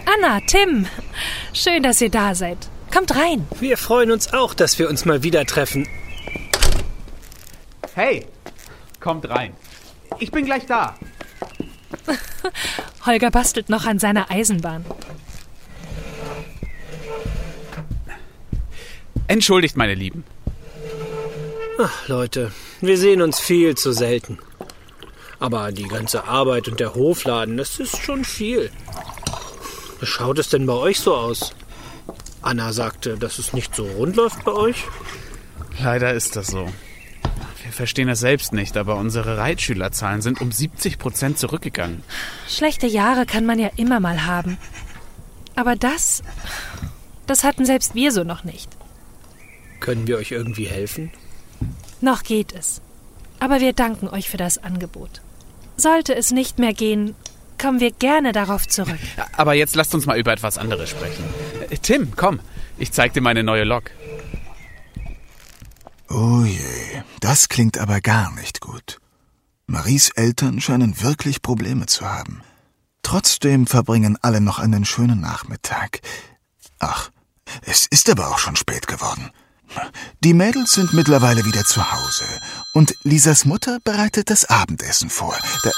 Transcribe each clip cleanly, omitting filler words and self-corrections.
Anna, Tim, schön, dass ihr da seid. Kommt rein. Wir freuen uns auch, dass wir uns mal wieder treffen. Hey, kommt rein. Ich bin gleich da. Holger bastelt noch an seiner Eisenbahn. Entschuldigt, meine Lieben. Ach, Leute, wir sehen uns viel zu selten. Aber die ganze Arbeit und der Hofladen, das ist schon viel. Wie schaut es denn bei euch so aus? Anna sagte, dass es nicht so rund läuft bei euch. Leider ist das so. Wir verstehen das selbst nicht, aber unsere Reitschülerzahlen sind um 70% zurückgegangen. Schlechte Jahre kann man ja immer mal haben. Aber das hatten selbst wir so noch nicht. Können wir euch irgendwie helfen? Noch geht es. Aber wir danken euch für das Angebot. Sollte es nicht mehr gehen, kommen wir gerne darauf zurück. Aber jetzt lasst uns mal über etwas anderes sprechen. Tim, komm, ich zeig dir meine neue Lok. Oh je, das klingt aber gar nicht gut. Maries Eltern scheinen wirklich Probleme zu haben. Trotzdem verbringen alle noch einen schönen Nachmittag. Ach, es ist aber auch schon spät geworden. Die Mädels sind mittlerweile wieder zu Hause und Lisas Mutter bereitet das Abendessen vor.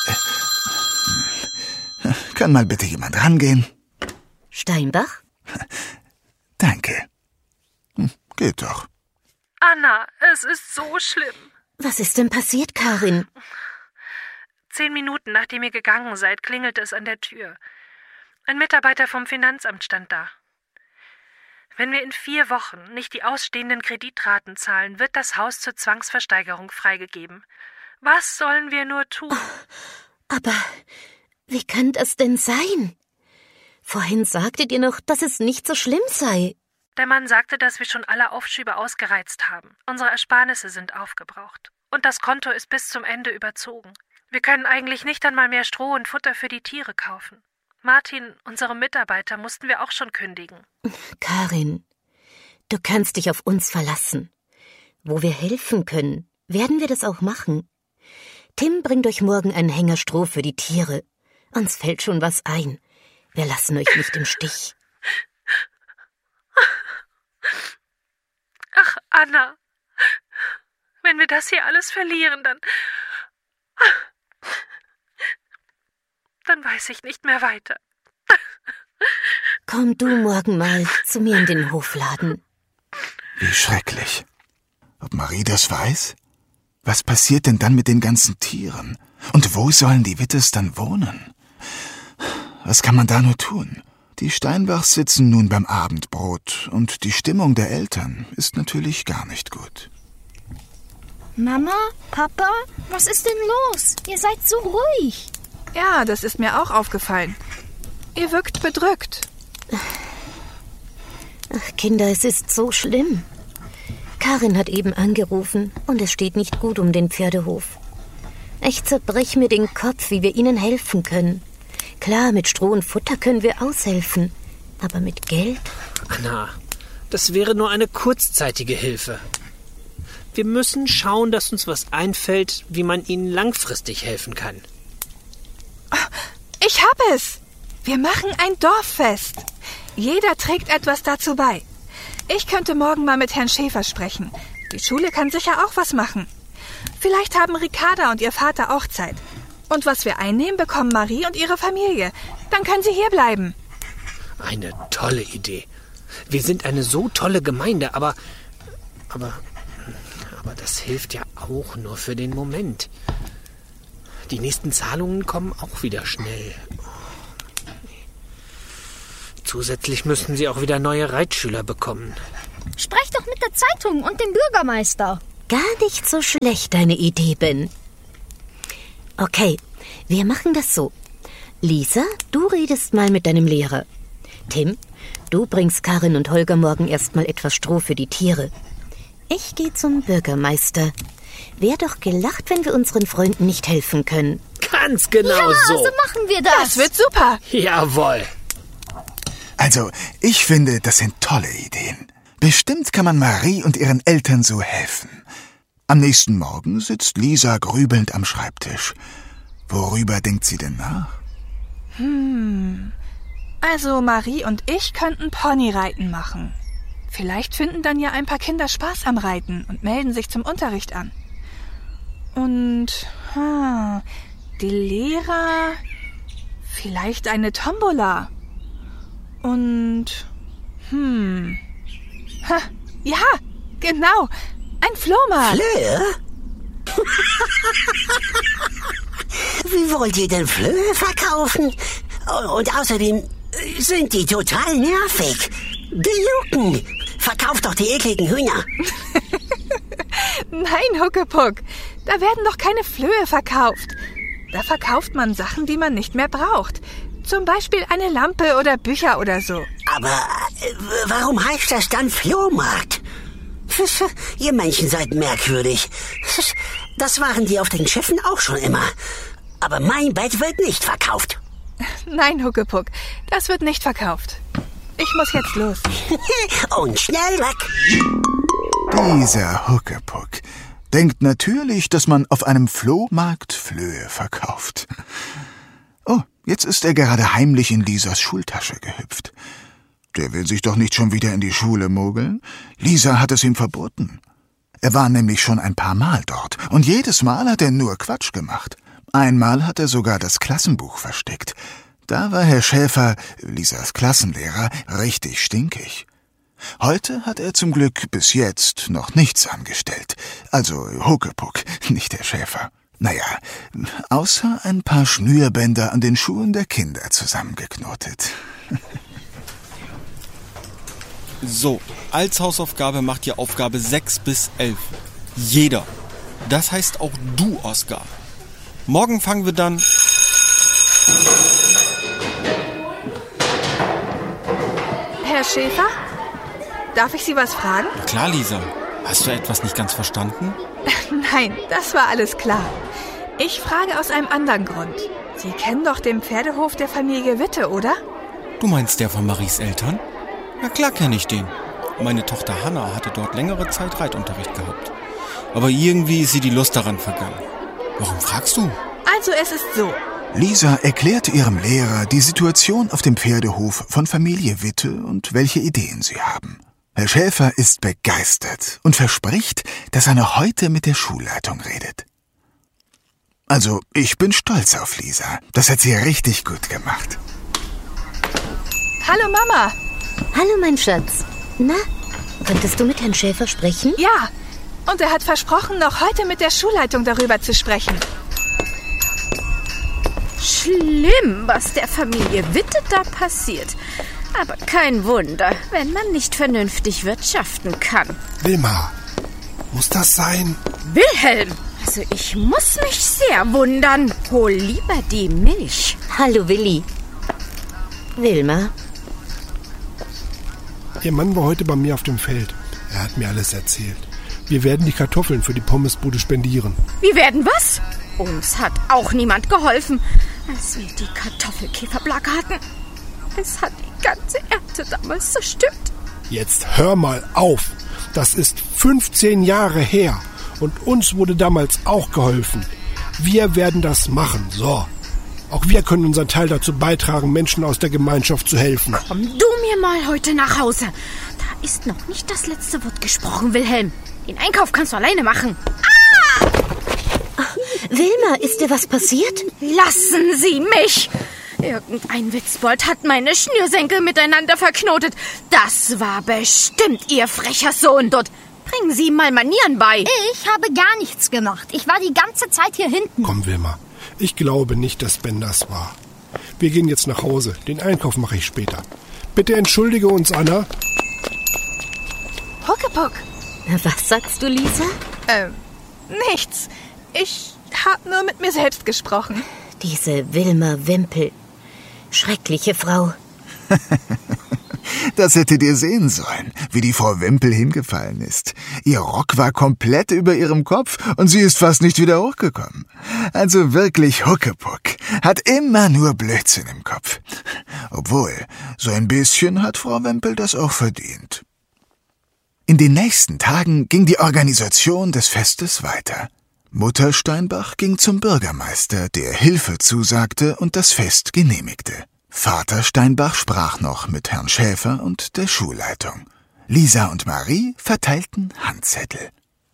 Kann mal bitte jemand rangehen? Steinbach? Danke. Geht doch. Anna, es ist so schlimm. Was ist denn passiert, Karin? 10 Minuten nachdem ihr gegangen seid, klingelte es an der Tür. Ein Mitarbeiter vom Finanzamt stand da. Wenn wir in 4 Wochen nicht die ausstehenden Kreditraten zahlen, wird das Haus zur Zwangsversteigerung freigegeben. Was sollen wir nur tun? Aber wie kann das denn sein? Vorhin sagtet ihr noch, dass es nicht so schlimm sei. Der Mann sagte, dass wir schon alle Aufschübe ausgereizt haben. Unsere Ersparnisse sind aufgebraucht. Und das Konto ist bis zum Ende überzogen. Wir können eigentlich nicht einmal mehr Stroh und Futter für die Tiere kaufen. Martin, unsere Mitarbeiter, mussten wir auch schon kündigen. Karin, du kannst dich auf uns verlassen. Wo wir helfen können, werden wir das auch machen. Tim bringt euch morgen einen Hänger Stroh für die Tiere. Uns fällt schon was ein. Wir lassen euch nicht im Stich. Ach, Anna, wenn wir das hier alles verlieren, dann weiß ich nicht mehr weiter. Komm du morgen mal zu mir in den Hofladen. Wie schrecklich. Ob Marie das weiß? Was passiert denn dann mit den ganzen Tieren? Und wo sollen die Wittes dann wohnen? Was kann man da nur tun? Die Steinbachs sitzen nun beim Abendbrot und die Stimmung der Eltern ist natürlich gar nicht gut. Mama, Papa, was ist denn los? Ihr seid so ruhig. Ja, das ist mir auch aufgefallen. Ihr wirkt bedrückt. Ach, Kinder, es ist so schlimm. Karin hat eben angerufen und es steht nicht gut um den Pferdehof. Ich zerbrech mir den Kopf, wie wir ihnen helfen können. Klar, mit Stroh und Futter können wir aushelfen, aber mit Geld? Anna, das wäre nur eine kurzzeitige Hilfe. Wir müssen schauen, dass uns was einfällt, wie man ihnen langfristig helfen kann. Ich hab es! Wir machen ein Dorffest. Jeder trägt etwas dazu bei. Ich könnte morgen mal mit Herrn Schäfer sprechen. Die Schule kann sicher auch was machen. Vielleicht haben Ricarda und ihr Vater auch Zeit. Und was wir einnehmen, bekommen Marie und ihre Familie. Dann können sie hier bleiben. Eine tolle Idee. Wir sind eine so tolle Gemeinde, aber das hilft ja auch nur für den Moment. Die nächsten Zahlungen kommen auch wieder schnell. Zusätzlich müssen sie auch wieder neue Reitschüler bekommen. Sprecht doch mit der Zeitung und dem Bürgermeister. Gar nicht so schlecht, deine Idee, Ben. Okay, wir machen das so. Lisa, du redest mal mit deinem Lehrer. Tim, du bringst Karin und Holger morgen erstmal etwas Stroh für die Tiere. Ich gehe zum Bürgermeister. Wär doch gelacht, wenn wir unseren Freunden nicht helfen können. Ganz genau Ja, so. so machen wir das. Das wird super. Jawohl. Also, ich finde, das sind tolle Ideen. Bestimmt kann man Marie und ihren Eltern so helfen. Am nächsten Morgen sitzt Lisa grübelnd am Schreibtisch. Worüber denkt sie denn nach? Also Marie und ich könnten Ponyreiten machen. Vielleicht finden dann ja ein paar Kinder Spaß am Reiten und melden sich zum Unterricht an. Und die Lehrer, vielleicht eine Tombola. Und ja, genau, ein Flohmarkt. Flöhe? Wie wollt ihr denn Flöhe verkaufen? Und außerdem sind die total nervig. Die jucken. Verkauft doch die ekligen Hühner. Nein, Huckepuck, da werden doch keine Flöhe verkauft. Da verkauft man Sachen, die man nicht mehr braucht. Zum Beispiel eine Lampe oder Bücher oder so. Aber warum heißt das dann Flohmarkt? Ihr Menschen seid merkwürdig. Das waren die auf den Schiffen auch schon immer. Aber mein Bett wird nicht verkauft. Nein, Huckepuck, das wird nicht verkauft. Ich muss jetzt los. Und schnell weg. Dieser Huckepuck denkt natürlich, dass man auf einem Flohmarkt Flöhe verkauft. Oh, jetzt ist er gerade heimlich in Lisas Schultasche gehüpft. Der will sich doch nicht schon wieder in die Schule mogeln? Lisa hat es ihm verboten. Er war nämlich schon ein paar Mal dort und jedes Mal hat er nur Quatsch gemacht. Einmal hat er sogar das Klassenbuch versteckt. Da war Herr Schäfer, Lisas Klassenlehrer, richtig stinkig. Heute hat er zum Glück bis jetzt noch nichts angestellt. Also Huckepuck, nicht der Schäfer. Naja, außer ein paar Schnürbänder an den Schuhen der Kinder zusammengeknotet. So, als Hausaufgabe macht ihr Aufgabe 6 bis 11. Jeder. Das heißt auch du, Oskar. Morgen fangen wir dann... Herr Schäfer? Darf ich Sie was fragen? Na klar, Lisa. Hast du etwas nicht ganz verstanden? Nein, das war alles klar. Ich frage aus einem anderen Grund. Sie kennen doch den Pferdehof der Familie Witte, oder? Du meinst der von Maries Eltern? Na klar kenne ich den. Meine Tochter Hanna hatte dort längere Zeit Reitunterricht gehabt. Aber irgendwie ist sie die Lust daran vergangen. Warum fragst du? Also es ist so. Lisa erklärte ihrem Lehrer die Situation auf dem Pferdehof von Familie Witte und welche Ideen sie haben. Herr Schäfer ist begeistert und verspricht, dass er noch heute mit der Schulleitung redet. Also, ich bin stolz auf Lisa. Das hat sie richtig gut gemacht. Hallo Mama. Hallo, mein Schatz. Na, konntest du mit Herrn Schäfer sprechen? Ja, und er hat versprochen, noch heute mit der Schulleitung darüber zu sprechen. Schlimm, was der Familie Witte da passiert. Aber kein Wunder, wenn man nicht vernünftig wirtschaften kann. Wilma, muss das sein? Wilhelm, also ich muss mich sehr wundern. Hol lieber die Milch. Hallo, Willi. Wilma? Ihr Mann war heute bei mir auf dem Feld. Er hat mir alles erzählt. Wir werden die Kartoffeln für die Pommesbude spendieren. Wir werden was? Uns hat auch niemand geholfen, als wir die Kartoffelkäferplage hatten. Es hat die ganze Ernte damals zerstört. Jetzt hör mal auf. Das ist 15 Jahre her. Und uns wurde damals auch geholfen. Wir werden das machen, so. Auch wir können unseren Teil dazu beitragen, Menschen aus der Gemeinschaft zu helfen. Komm du mir mal heute nach Hause. Da ist noch nicht das letzte Wort gesprochen, Wilhelm. Den Einkauf kannst du alleine machen. Ah! Wilma, ist dir was passiert? Lassen Sie mich! Irgendein Witzbold hat meine Schnürsenkel miteinander verknotet. Das war bestimmt Ihr frecher Sohn dort. Bringen Sie ihm mal Manieren bei. Ich habe gar nichts gemacht. Ich war die ganze Zeit hier hinten. Komm, Wilma. Ich glaube nicht, dass Ben das war. Wir gehen jetzt nach Hause. Den Einkauf mache ich später. Bitte entschuldige uns, Anna. Huckepuck. Was sagst du, Lisa? Nichts. Ich habe nur mit mir selbst gesprochen. Diese Wilma Wimpel. Schreckliche Frau. Das hättet ihr sehen sollen, wie die Frau Wimpel hingefallen ist. Ihr Rock war komplett über ihrem Kopf und sie ist fast nicht wieder hochgekommen. Also wirklich Huckepuck. Hat immer nur Blödsinn im Kopf. Obwohl, so ein bisschen hat Frau Wimpel das auch verdient. In den nächsten Tagen ging die Organisation des Festes weiter. Mutter Steinbach ging zum Bürgermeister, der Hilfe zusagte und das Fest genehmigte. Vater Steinbach sprach noch mit Herrn Schäfer und der Schulleitung. Lisa und Marie verteilten Handzettel.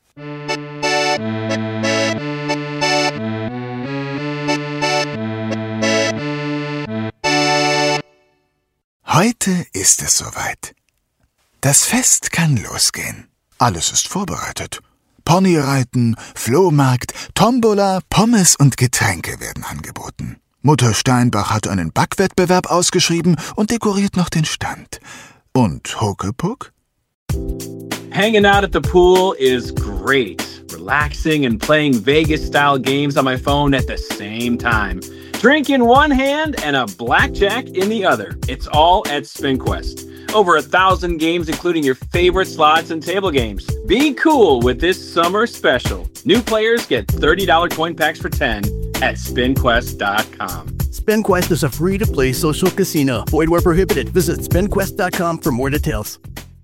Heute ist es soweit. Das Fest kann losgehen. Alles ist vorbereitet. Ponyreiten, Flohmarkt, Tombola, Pommes und Getränke werden angeboten. Mutter Steinbach hat einen Backwettbewerb ausgeschrieben und dekoriert noch den Stand. Und Huckepuck? Hanging out at the pool is great. Relaxing and playing Vegas-style games on my phone at the same time. Drink in one hand and a blackjack in the other. It's all at SpinQuest. Over 1,000 games, including your favorite slots and table games. Be cool with this summer special. New players get $30 coin packs for 10 at SpinQuest.com. SpinQuest is a free-to-play social casino. Void where prohibited. Visit SpinQuest.com for more details.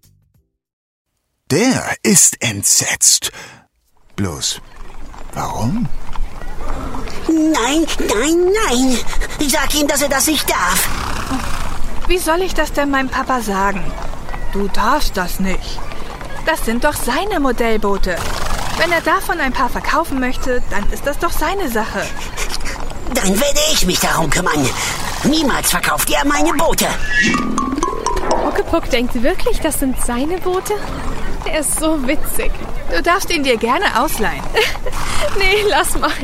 Der ist entsetzt. Bloß, warum? Nein, nein, nein. Sag ihm, dass er das nicht darf. Wie soll ich das denn meinem Papa sagen? Du darfst das nicht. Das sind doch seine Modellboote. Wenn er davon ein paar verkaufen möchte, dann ist das doch seine Sache. Dann werde ich mich darum kümmern. Niemals verkauft er meine Boote. Huckepuck denkt wirklich, das sind seine Boote? Er ist so witzig. Du darfst ihn dir gerne ausleihen. Nee, lass mal.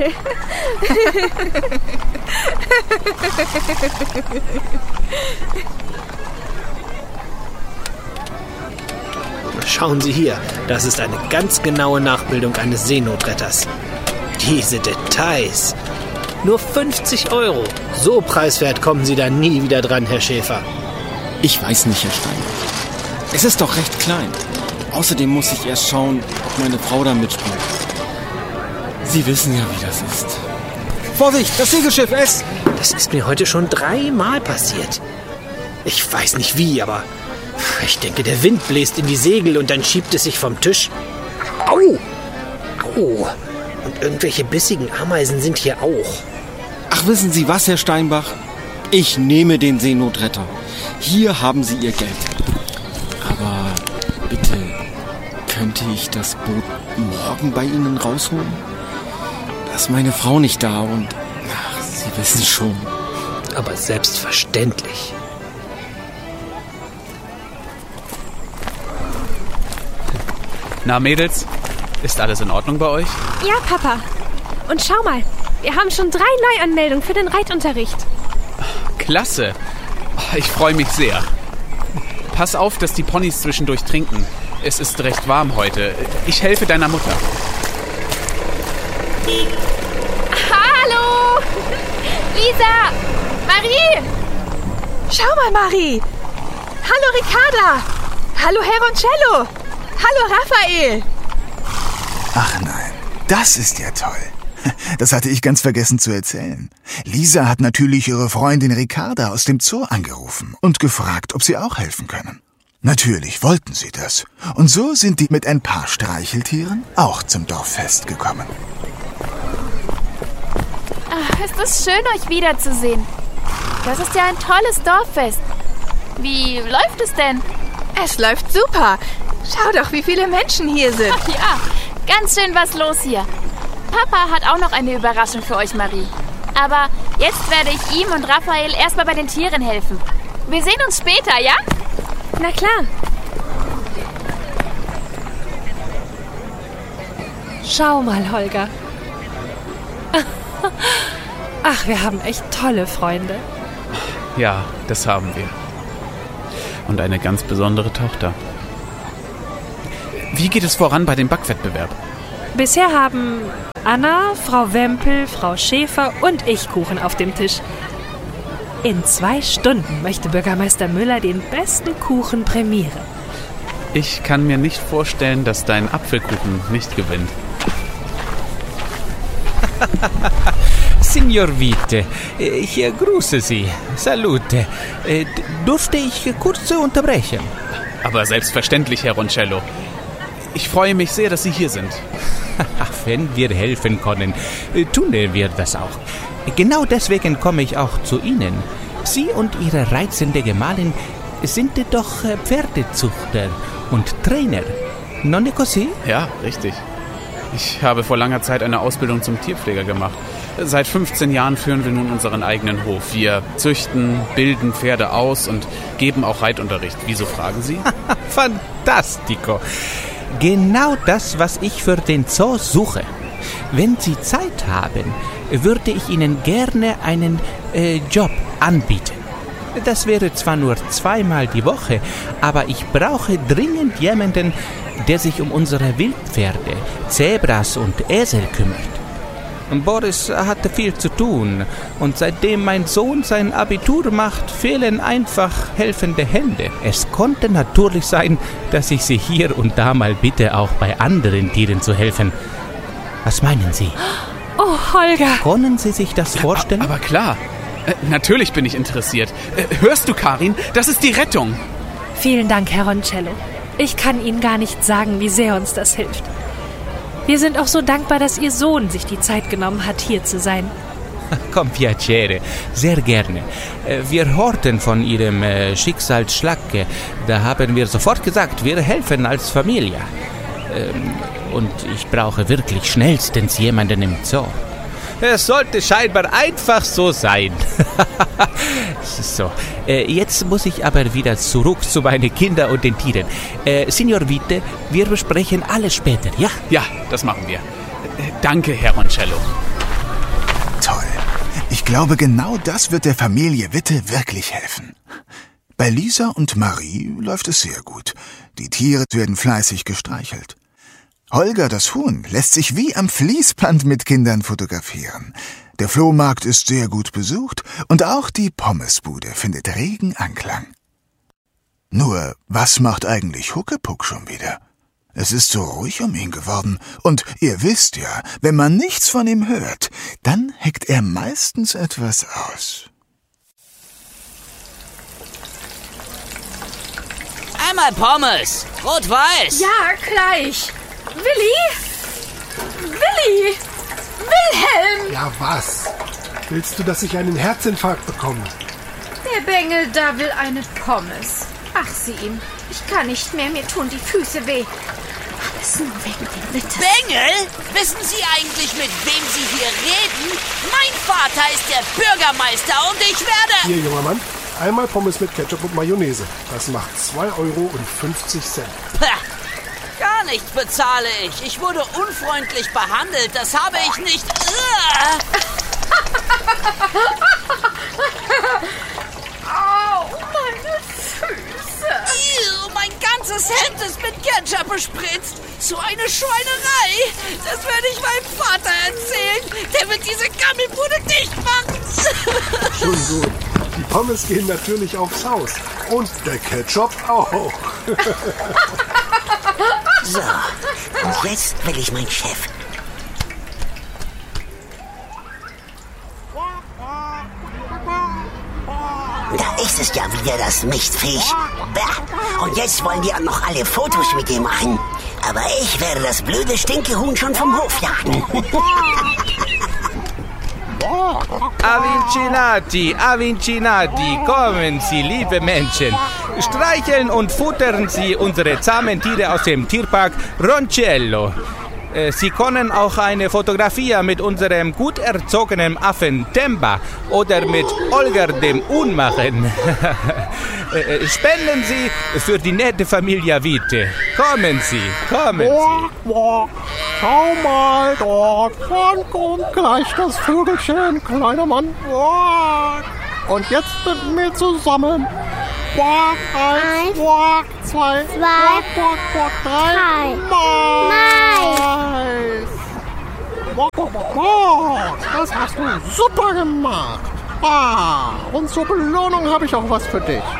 Schauen Sie hier, das ist eine ganz genaue Nachbildung eines Seenotretters. Diese Details. Nur 50 €. So preiswert kommen Sie da nie wieder dran, Herr Schäfer. Ich weiß nicht, Herr Steinbach. Es ist doch recht klein. Außerdem muss ich erst schauen, ob meine Frau da mitspielt. Sie wissen ja, wie das ist. Vorsicht, das Segelschiff, es! Das ist mir heute schon 3-mal passiert. Ich weiß nicht wie, aber ich denke, der Wind bläst in die Segel und dann schiebt es sich vom Tisch. Au! Au! Und irgendwelche bissigen Ameisen sind hier auch. Ach, wissen Sie was, Herr Steinbach? Ich nehme den Seenotretter. Hier haben Sie Ihr Geld. Aber bitte, könnte ich das Boot morgen bei Ihnen rausholen? Da ist meine Frau nicht da und ach, Sie wissen schon. Aber selbstverständlich. Na, Mädels, ist alles in Ordnung bei euch? Ja, Papa. Und schau mal, wir haben schon 3 Neuanmeldungen für den Reitunterricht. Klasse. Ich freue mich sehr. Pass auf, dass die Ponys zwischendurch trinken. Es ist recht warm heute. Ich helfe deiner Mutter. Hallo! Lisa! Marie! Schau mal, Marie! Hallo, Ricarda! Hallo, Heroncello! Hallo, Raphael! Ach nein, das ist ja toll. Das hatte ich ganz vergessen zu erzählen. Lisa hat natürlich ihre Freundin Ricarda aus dem Zoo angerufen und gefragt, ob sie auch helfen können. Natürlich wollten sie das. Und so sind die mit ein paar Streicheltieren auch zum Dorffest gekommen. Ach, ist es schön, euch wiederzusehen. Das ist ja ein tolles Dorffest. Wie läuft es denn? Es läuft super. Schau doch, wie viele Menschen hier sind. Ach ja, ganz schön was los hier. Papa hat auch noch eine Überraschung für euch, Marie. Aber jetzt werde ich ihm und Raphael erstmal bei den Tieren helfen. Wir sehen uns später, ja? Na klar. Schau mal, Holger. Ach, wir haben echt tolle Freunde. Ja, das haben wir. Und eine ganz besondere Tochter. Wie geht es voran bei dem Backwettbewerb? Bisher haben Anna, Frau Wempel, Frau Schäfer und ich Kuchen auf dem Tisch. In 2 Stunden möchte Bürgermeister Müller den besten Kuchen prämieren. Ich kann mir nicht vorstellen, dass dein Apfelkuchen nicht gewinnt. Signor Witte, ich grüße Sie. Salute. Durfte ich kurz unterbrechen? Aber selbstverständlich, Herr Roncello. Ich freue mich sehr, dass Sie hier sind. Wenn wir helfen können, tun wir das auch. Genau deswegen komme ich auch zu Ihnen. Sie und Ihre reizende Gemahlin sind doch Pferdezüchter und Trainer. Non è così? Ja, richtig. Ich habe vor langer Zeit eine Ausbildung zum Tierpfleger gemacht. Seit 15 Jahren führen wir nun unseren eigenen Hof. Wir züchten, bilden Pferde aus und geben auch Reitunterricht. Wieso fragen Sie? Fantastico. Genau das, was ich für den Zoo suche. Wenn Sie Zeit haben, würde ich Ihnen gerne einen Job anbieten. Das wäre zwar nur 2-mal die Woche, aber ich brauche dringend jemanden, der sich um unsere Wildpferde, Zebras und Esel kümmert. Boris hatte viel zu tun und seitdem mein Sohn sein Abitur macht, fehlen einfach helfende Hände. Es konnte natürlich sein, dass ich Sie hier und da mal bitte, auch bei anderen Tieren zu helfen. Was meinen Sie? Oh, Holger! Können Sie sich das vorstellen? Aber klar. Natürlich bin ich interessiert. Hörst du, Karin? Das ist die Rettung. Vielen Dank, Herr Roncello. Ich kann Ihnen gar nicht sagen, wie sehr uns das hilft. Wir sind auch so dankbar, dass Ihr Sohn sich die Zeit genommen hat, hier zu sein. Con piacere, sehr gerne. Wir hörten von Ihrem Schicksalsschlag. Da haben wir sofort gesagt, wir helfen als Familie. Und ich brauche wirklich schnellstens jemanden im Zoo. Es sollte scheinbar einfach so sein. So, jetzt muss ich aber wieder zurück zu meinen Kindern und den Tieren. Signor Vite, wir besprechen alles später, ja? Ja, das machen wir. Danke, Herr Roncello. Toll. Ich glaube, genau das wird der Familie Witte wirklich helfen. Bei Lisa und Marie läuft es sehr gut. Die Tiere werden fleißig gestreichelt. Holger, das Huhn, lässt sich wie am Fließband mit Kindern fotografieren. Der Flohmarkt ist sehr gut besucht und auch die Pommesbude findet regen Anklang. Nur, was macht eigentlich Huckepuck schon wieder? Es ist so ruhig um ihn geworden und ihr wisst ja, wenn man nichts von ihm hört, dann heckt er meistens etwas aus. Einmal Pommes, rot-weiß. Ja, gleich. Willi? Wilhelm! Ja, was? Willst du, dass ich einen Herzinfarkt bekomme? Der Bengel da will eine Pommes. Ach, sieh ihm. Ich kann nicht mehr, mir tun die Füße weh. Alles nur wegen dem Ritter. Bengel? Wissen Sie eigentlich, mit wem Sie hier reden? Mein Vater ist der Bürgermeister und ich werde... Hier, junger Mann, einmal Pommes mit Ketchup und Mayonnaise. Das macht 2,50 €. Pah. Gar nichts bezahle ich. Ich wurde unfreundlich behandelt. Das habe ich nicht... Au, meine Füße. Mein ganzes Hemd ist mit Ketchup bespritzt. So eine Schweinerei. Das werde ich meinem Vater erzählen. Der wird diese Gammelbude dicht machen. Schon gut. Die Pommes gehen natürlich aufs Haus. Und der Ketchup auch. So, und jetzt will ich meinen Chef. Da ist es ja wieder, das Mistviech. Bah. Und jetzt wollen die auch noch alle Fotos mit dir machen. Aber ich werde das blöde Stinkehuhn schon vom Hof jagen. Avincinati, kommen Sie, liebe Menschen. Streicheln und futtern Sie unsere zahmen Tiere aus dem Tierpark Roncello. Sie können auch eine Fotografie mit unserem gut erzogenen Affen Temba oder mit Olga dem Huhn machen. Spenden Sie für die nette Familie Vite. Kommen Sie, kommen Sie. Schau mal dort, dann kommt gleich das Vögelchen, kleiner Mann. Und jetzt mit mir zusammen. Eins, zwei, drei. Mais. Das hast du super gemacht. Und zur Belohnung habe ich auch was für dich.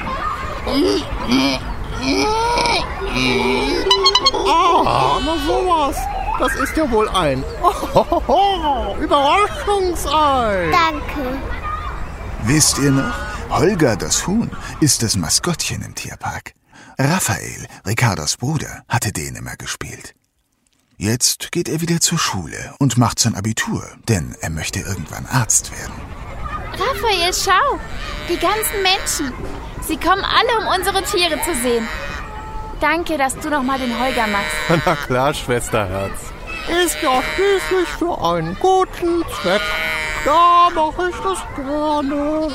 Na sowas. Das ist ja wohl ein Überraschungsei. Danke. Wisst ihr noch? Holger, das Huhn, ist das Maskottchen im Tierpark. Raphael, Ricardos Bruder, hatte den immer gespielt. Jetzt geht er wieder zur Schule und macht sein Abitur, denn er möchte irgendwann Arzt werden. Raphael, schau! Die ganzen Menschen. Sie kommen alle, um unsere Tiere zu sehen. Danke, dass du noch mal den Holger machst. Na klar, Schwesterherz. Ist ja schließlich für einen guten Zweck. Da mache ich das gerne.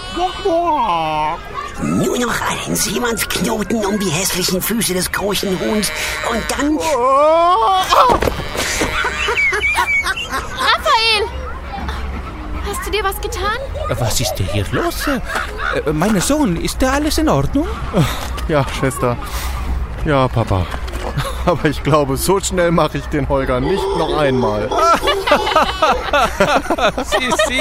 Nur noch einen Seemannsknoten um die hässlichen Füße des großen Huhns und dann... Raphael! Hast du dir was getan? Was ist denn hier los? Mein Sohn, ist da alles in Ordnung? Ja, Schwester. Ja, Papa. Aber ich glaube, so schnell mache ich den Holger nicht noch einmal. Sie.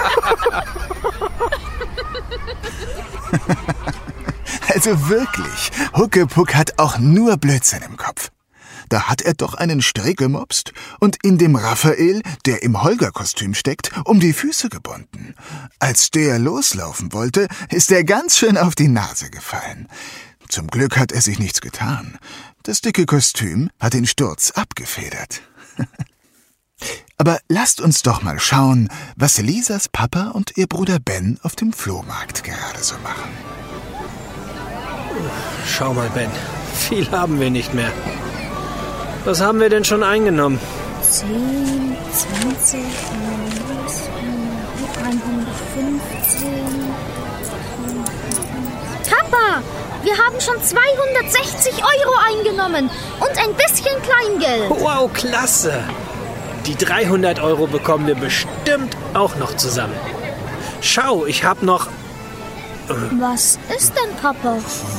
Also wirklich, Huckepuck hat auch nur Blödsinn im Kopf. Da hat er doch einen Strick gemopst und in dem Raphael, der im Holger-Kostüm steckt, um die Füße gebunden. Als der loslaufen wollte, ist er ganz schön auf die Nase gefallen. Zum Glück hat er sich nichts getan. Das dicke Kostüm hat den Sturz abgefedert. Aber lasst uns doch mal schauen, was Lisas Papa und ihr Bruder Ben auf dem Flohmarkt gerade so machen. Schau mal, Ben, viel haben wir nicht mehr. Was haben wir denn schon eingenommen? 10, 20, 115... Papa, wir haben schon 260 Euro eingenommen und ein bisschen Kleingeld. Wow, klasse. Die 300 Euro bekommen wir bestimmt auch noch zusammen. Schau, ich habe noch... Was ist denn, Papa?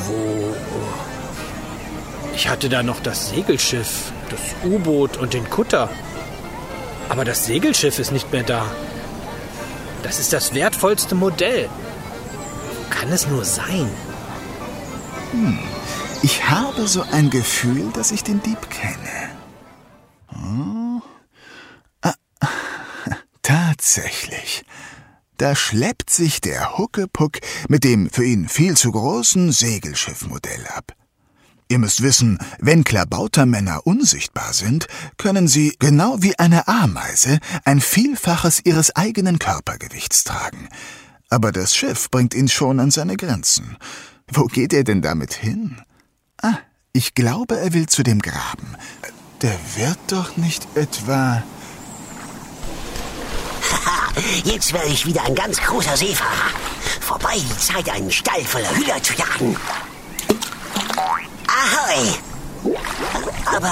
Ich hatte da noch das Segelschiff, das U-Boot und den Kutter. Aber das Segelschiff ist nicht mehr da. Das ist das wertvollste Modell. Wo kann es nur sein? Ich habe so ein Gefühl, dass ich den Dieb kenne. Tatsächlich. Da schleppt sich der Huckepuck mit dem für ihn viel zu großen Segelschiffmodell ab. Ihr müsst wissen, wenn Klabautermänner unsichtbar sind, können sie, genau wie eine Ameise, ein Vielfaches ihres eigenen Körpergewichts tragen. Aber das Schiff bringt ihn schon an seine Grenzen. Wo geht er denn damit hin? Ich glaube, er will zu dem Graben. Der wird doch nicht etwa... Jetzt werde ich wieder ein ganz großer Seefahrer. Vorbei die Zeit, einen Stall voller Hühner zu jagen. Ahoi! Aber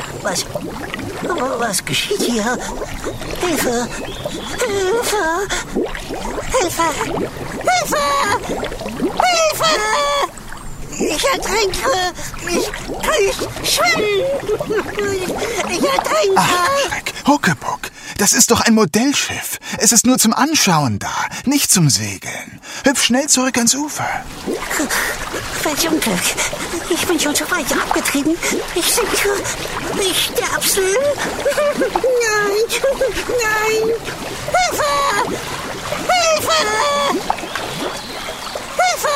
was geschieht hier? Hilfe! Hilfe! Hilfe! Hilfe! Hilfe! Ich ertrinke! Ich kann nicht schwimmen! Ich ertrinke! Ach, Schreck! Huckepuck! Das ist doch ein Modellschiff. Es ist nur zum Anschauen da, nicht zum Segeln. Hüpf schnell zurück ans Ufer. Welch Unglück. Ich bin schon so weit abgetrieben. Ich sinke. Ich sterbe. Nein. Nein. Hilfe! Hilfe! Hilfe!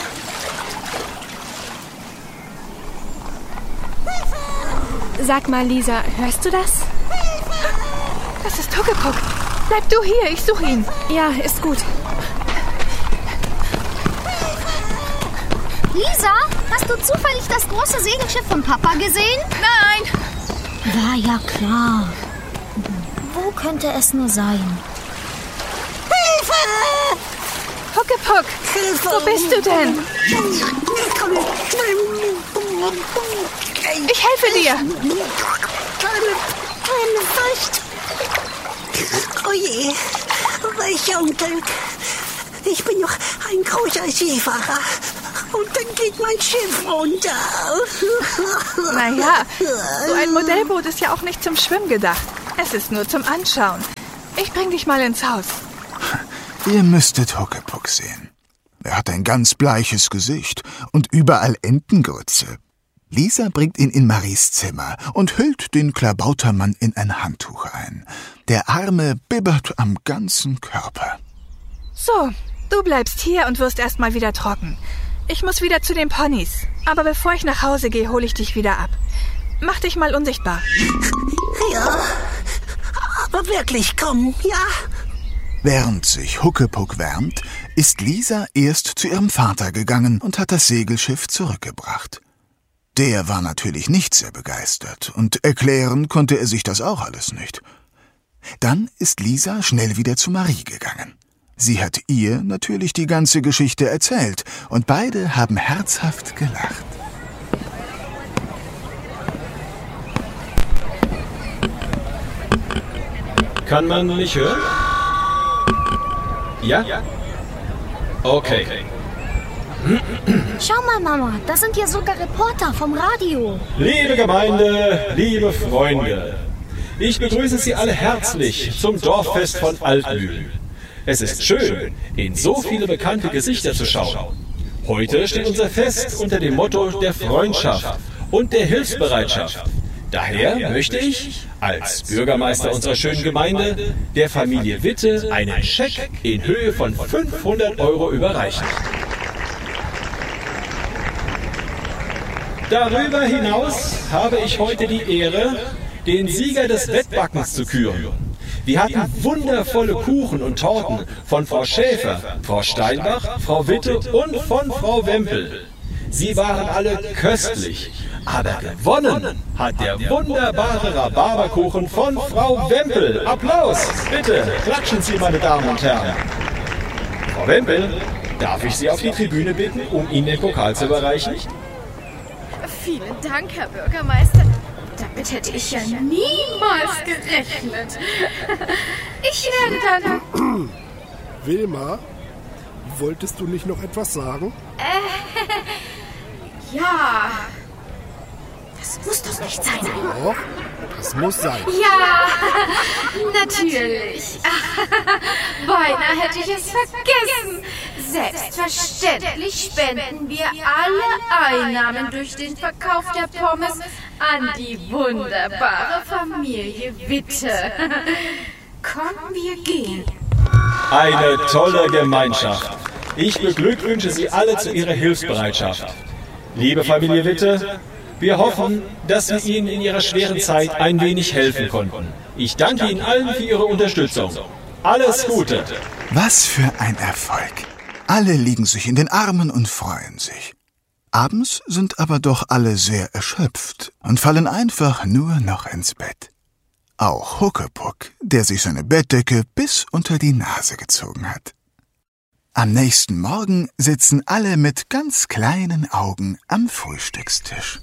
Sag mal, Lisa, hörst du das? Das ist Huckepuck. Bleib du hier, ich suche ihn. Ja, ist gut. Lisa, hast du zufällig das große Segelschiff von Papa gesehen? Nein. War ja klar. Wo könnte es nur sein? Hilfe! Huckepuck, Hilfe! wo bist du denn? Ich helfe dir. Keine Furcht. Oh je, welch Unglück. Ich bin noch ein großer Seefahrer. Und dann geht mein Schiff runter. Naja, so ein Modellboot ist ja auch nicht zum Schwimmen gedacht. Es ist nur zum Anschauen. Ich bring dich mal ins Haus. Ihr müsstet Huckepuck sehen. Er hat ein ganz bleiches Gesicht und überall Entengrütze. Lisa bringt ihn in Maries Zimmer und hüllt den Klabautermann in ein Handtuch ein. Der Arme bibbert am ganzen Körper. So, du bleibst hier und wirst erst mal wieder trocken. Ich muss wieder zu den Ponys. Aber bevor ich nach Hause gehe, hole ich dich wieder ab. Mach dich mal unsichtbar. Ja, aber wirklich, komm, ja? Während sich Huckepuck wärmt, ist Lisa erst zu ihrem Vater gegangen und hat das Segelschiff zurückgebracht. Der war natürlich nicht sehr begeistert und erklären konnte er sich das auch alles nicht. Dann ist Lisa schnell wieder zu Marie gegangen. Sie hat ihr natürlich die ganze Geschichte erzählt und beide haben herzhaft gelacht. Kann man mich hören? Ja? Okay. Schau mal, Mama, das sind ja sogar Reporter vom Radio. Liebe Gemeinde, liebe Freunde, ich begrüße Sie alle herzlich zum Dorffest von Altmühl. Es ist schön, in so viele bekannte Gesichter zu schauen. Heute steht unser Fest unter dem Motto der Freundschaft und der Hilfsbereitschaft. Daher möchte ich, als Bürgermeister unserer schönen Gemeinde, der Familie Witte einen Scheck in Höhe von 500 € überreichen. Darüber hinaus habe ich heute die Ehre, den Sieger des Wettbackens zu küren. Wir hatten wundervolle Kuchen und Torten von Frau Schäfer, Frau Steinbach, Frau Witte und von Frau Wempel. Sie waren alle köstlich, aber gewonnen hat der wunderbare Rhabarberkuchen von Frau Wempel. Applaus! Bitte, klatschen Sie, meine Damen und Herren. Frau Wempel, darf ich Sie auf die Tribüne bitten, um Ihnen den Pokal zu überreichen? Vielen Dank, Herr Bürgermeister. Damit hätte ich ja niemals gerechnet. Ich werde dann... Wilma, wolltest du nicht noch etwas sagen? Ja. Das muss doch nicht sein. Doch, das muss sein. Ja, natürlich. Beinahe hätte ich es vergessen. Selbstverständlich spenden wir alle Einnahmen durch den Verkauf der Pommes an die wunderbare Familie Witte. Komm, wir gehen. Eine tolle Gemeinschaft. Ich beglückwünsche Sie alle zu Ihrer Hilfsbereitschaft. Liebe Familie Witte, wir hoffen, dass wir Ihnen in Ihrer schweren Zeit ein wenig helfen konnten. Ich danke Ihnen allen für Ihre Unterstützung. Alles Gute. Was für ein Erfolg. Alle liegen sich in den Armen und freuen sich. Abends sind aber doch alle sehr erschöpft und fallen einfach nur noch ins Bett. Auch Huckepuck, der sich seine Bettdecke bis unter die Nase gezogen hat. Am nächsten Morgen sitzen alle mit ganz kleinen Augen am Frühstückstisch.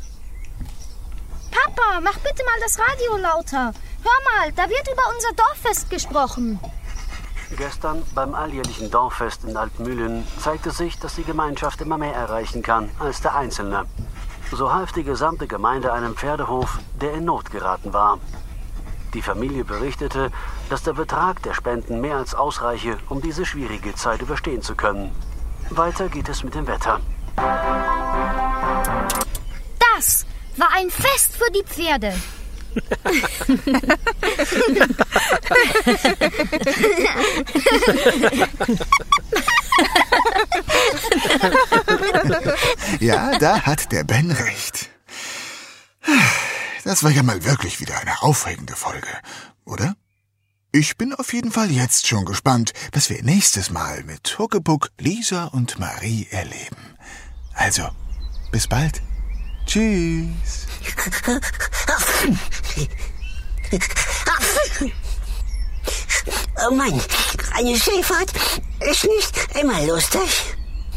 Papa, mach bitte mal das Radio lauter. Hör mal, da wird über unser Dorffest gesprochen. Gestern beim alljährlichen Dorffest in Altmühlen zeigte sich, dass die Gemeinschaft immer mehr erreichen kann als der Einzelne. So half die gesamte Gemeinde einem Pferdehof, der in Not geraten war. Die Familie berichtete, dass der Betrag der Spenden mehr als ausreiche, um diese schwierige Zeit überstehen zu können. Weiter geht es mit dem Wetter. Das war ein Fest für die Pferde. Ja, da hat der Ben recht. Das war ja mal wirklich wieder eine aufregende Folge, oder? Ich bin auf jeden Fall jetzt schon gespannt, was wir nächstes Mal mit Huckepuck, Lisa und Marie erleben. Also, bis bald. Tschüss. Oh Mann, eine Seefahrt ist nicht immer lustig.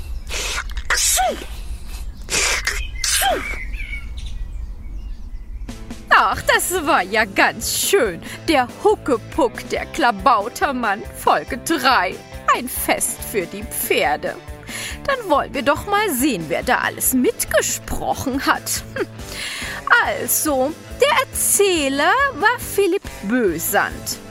Ach, das war ja ganz schön. Der Huckepuck, der Klabautermann, Folge 3. Ein Fest für die Pferde. Dann wollen wir doch mal sehen, wer da alles mitgesprochen hat. Also, der Erzähler war Philipp Bösand.